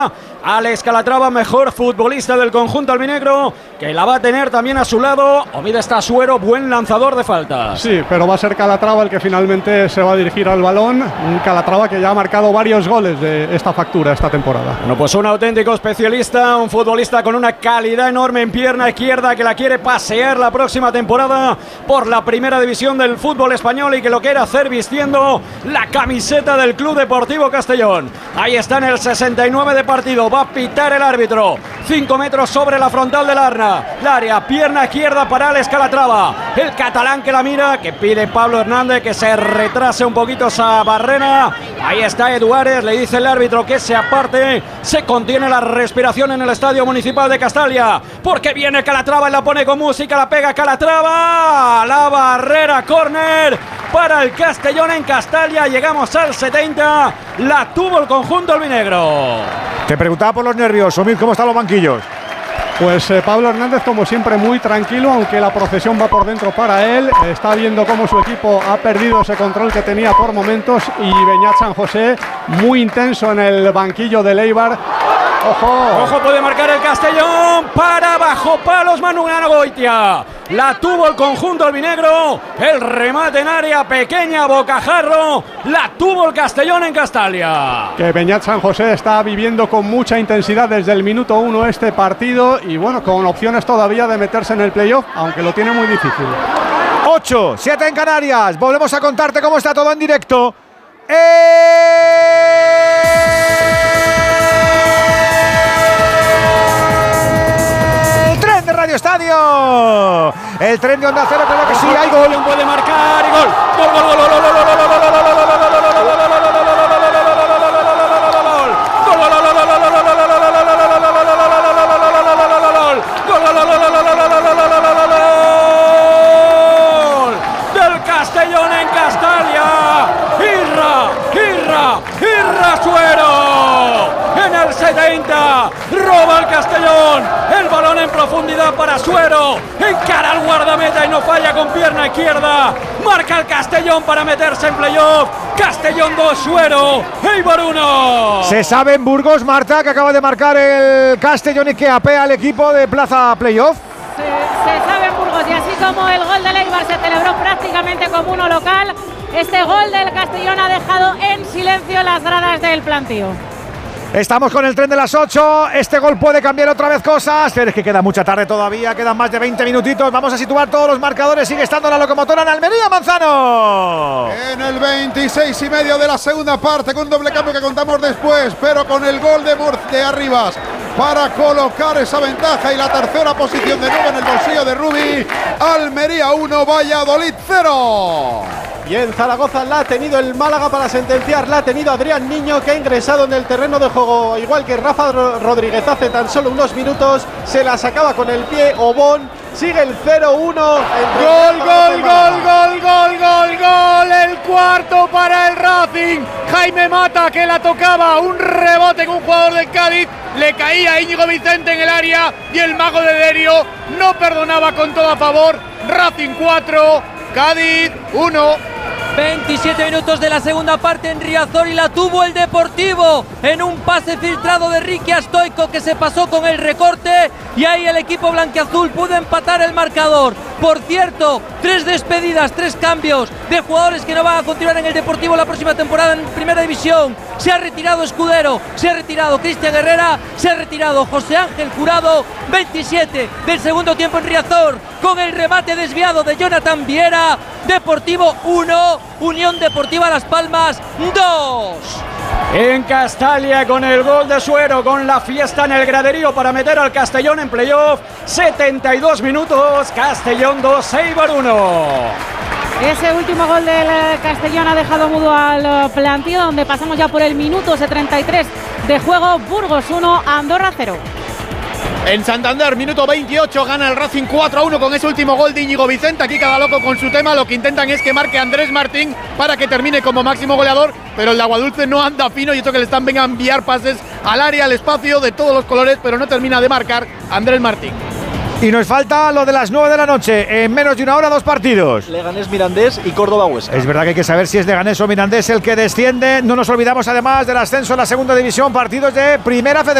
Alex Calatrava, mejor futbolista del conjunto albinegro, que la va a tener también a su lado. Ovid está Suero, buen lanzador de faltas. Sí, pero va a ser Calatrava el que finalmente se va a dirigir al balón. Un Calatrava que ya ha marcado varios goles de esta factura esta temporada. Bueno, pues un auténtico especialista, un futbolista con una calidad enorme en pierna izquierda, que la quiere pasear la próxima temporada por la primera división del fútbol español y que lo quiere hacer vistiendo la camiseta del Club Deportivo Castellón. Ahí está en el 69 de partido. Va a pitar el árbitro. 5 metros sobre la frontal del área. Pierna izquierda para Alex Calatrava. El catalán que la mira, que pide Pablo Hernández que se retrase un poquito esa barrera. Ahí está Eduárez, le dice el árbitro que se aparte. Se contiene la respiración en el Estadio Municipal de Castalia, porque viene Calatrava y la pone con música, la pega Calatrava. La barrera, córner para el Castellón en Castalia. Llegamos al 70. La tuvo el conjunto albinegro. Te preguntaba por los nervios, Omid, ¿cómo están los banquillos? Pues Pablo Hernández, como siempre, muy tranquilo, aunque la procesión va por dentro para él. Está viendo cómo su equipo ha perdido ese control que tenía por momentos. Y Beñat San José, muy intenso en el banquillo del Eibar. Ojo, puede marcar el Castellón. Para bajo palos Manu Goitia. La tuvo el conjunto albinegro. El remate en área pequeña, bocajarro. La tuvo el Castellón en Castalia. Que Beñat San José está viviendo con mucha intensidad desde el minuto 1 este partido. Y bueno, con opciones todavía de meterse en el playoff, aunque lo tiene muy difícil. 8, 7 en Canarias. Volvemos a contarte cómo está todo en directo. Radio Estadio, el tren de Onda Cero, creo que sí, hay gol. Puede marcar y gol. Del Castellón en Castalia. Irra Suero. En el 70 roba el Castellón. El balón en profundidad para Suero. Encara al guardameta y no falla con pierna izquierda. Marca el Castellón para meterse en playoff. Castellón 2, Suero, Eibar 1. Se sabe en Burgos, Marta, que acaba de marcar el Castellón y que apea al equipo de plaza playoff. Se sabe en Burgos, y así como el gol del Eibar se celebró prácticamente como uno local, este gol del Castellón ha dejado en silencio las gradas del plantío. Estamos con el tren de las 8. Este gol puede cambiar otra vez cosas, pero es que queda mucha tarde todavía. Quedan más de 20 minutitos. Vamos a situar todos los marcadores. Sigue estando la locomotora en Almería, Manzano. En el 26 y medio de la segunda parte, con un doble cambio que contamos después, pero con el gol de Arribas para colocar esa ventaja y la tercera posición de nuevo en el bolsillo de Rubi. Almería 1, Valladolid 0. Y en Zaragoza la ha tenido el Málaga para sentenciar, la ha tenido Adrián Niño, que ha ingresado en el terreno de juego, igual que Rafa Rodríguez hace tan solo unos minutos. Se la sacaba con el pie Obón. Sigue el 0-1. Gol. El cuarto para el Racing. Jaime Mata, que la tocaba. Un rebote con un jugador del Cádiz. Le caía a Íñigo Vicente en el área. Y el mago de Derio no perdonaba, con todo a favor. Racing 4, Cádiz 1. 27 minutos de la segunda parte en Riazor y la tuvo el Deportivo en un pase filtrado de Ricky Stoico, que se pasó con el recorte, y ahí el equipo blanquiazul pudo empatar el marcador. Por cierto, 3 despedidas, 3 cambios de jugadores que no van a continuar en el Deportivo la próxima temporada en Primera División. Se ha retirado Escudero, se ha retirado Cristian Herrera, se ha retirado José Ángel Jurado. 27 del segundo tiempo en Riazor, con el remate desviado de Jonathan Viera. Deportivo 1, Unión Deportiva Las Palmas 2. En Castalia, con el gol de Suero, con la fiesta en el graderío para meter al Castellón en playoff. 72 minutos, Castellón 2, Eibar 1. Ese último gol del Castellón ha dejado mudo al plantío, donde pasamos ya por el minuto 33 de juego. Burgos 1, Andorra 0. En Santander, minuto 28, gana el Racing 4-1 con ese último gol de Íñigo Vicente. Aquí cada loco con su tema. Lo que intentan es que marque Andrés Martín para que termine como máximo goleador, pero el de Aguadulce no anda fino, y esto que le están venga a enviar pases al área, al espacio, de todos los colores, pero no termina de marcar Andrés Martín. Y nos falta lo de las 9 de la noche. En menos de una hora, 2 partidos. Leganés, Mirandés y Córdoba Huesca. Es verdad que hay que saber si es Leganés o Mirandés el que desciende. No nos olvidamos además del ascenso a la segunda división. Partidos de Primera Federación.